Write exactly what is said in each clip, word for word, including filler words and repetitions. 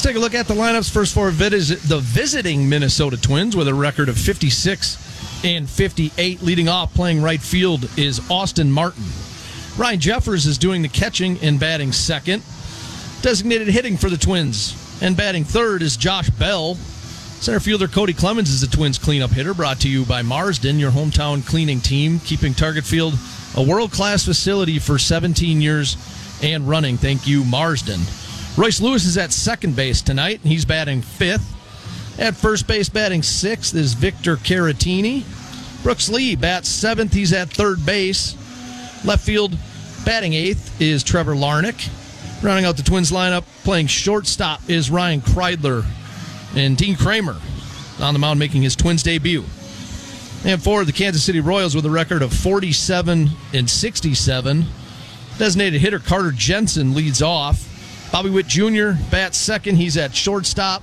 take a look at the lineups. First for visit the visiting Minnesota Twins with a record of fifty-six and fifty-eight. Leading off, playing right field, is Austin Martin. Ryan Jeffers is doing the catching and batting second. Designated hitting for the Twins and batting third is Josh Bell. Center fielder Cody Clemens is the Twins cleanup hitter, brought to you by Marsden, your hometown cleaning team, keeping Target Field a world-class facility for seventeen years and running. Thank you, Marsden. Royce Lewis is at second base tonight. He's batting fifth. At first base, batting sixth, is Victor Caratini. Brooks Lee bats seventh. He's at third base. Left field, batting eighth, is Trevor Larnach. Rounding out the Twins lineup, playing shortstop, is Ryan Kreidler. And Dean Kramer on the mound, making his Twins debut. And for the Kansas City Royals with a record of forty-seven and sixty-seven, designated hitter Carter Jensen leads off. Bobby Witt Junior bats second. He's at shortstop.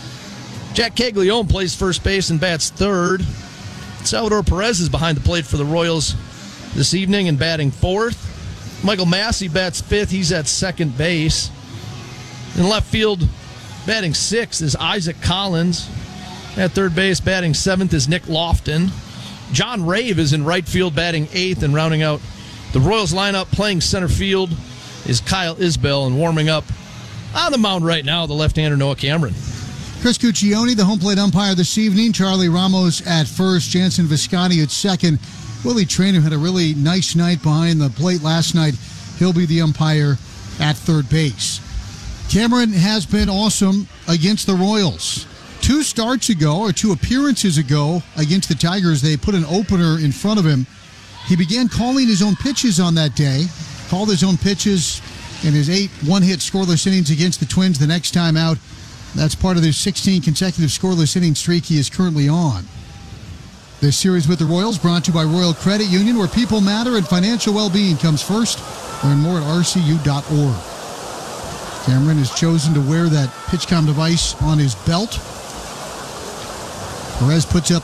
Jack Caglione plays first base and bats third. Salvador Perez is behind the plate for the Royals this evening and batting fourth. Michael Massey bats fifth. He's at second base. In left field, batting sixth, is Isaac Collins. At third base, batting seventh, is Nick Lofton. John Rave is in right field, batting eighth. And rounding out the Royals lineup, playing center field, is Kyle Isbell, and warming up on the mound right now, the left-hander Noah Cameron. Chris Cuccione, the home plate umpire this evening. Charlie Ramos at first. Jansen Visconti at second. Willie Traynor had a really nice night behind the plate last night. He'll be the umpire at third base. Cameron has been awesome against the Royals. Two starts ago, or two appearances ago, against the Tigers, they put an opener in front of him. He began calling his own pitches on that day. Called his own pitches in his eight one-hit scoreless innings against the Twins the next time out. That's part of the sixteen consecutive scoreless inning streak he is currently on. This series with the Royals brought to you by Royal Credit Union, where people matter and financial well-being comes first. Learn more at r c u dot org. Cameron has chosen to wear that PitchCom device on his belt. Perez puts up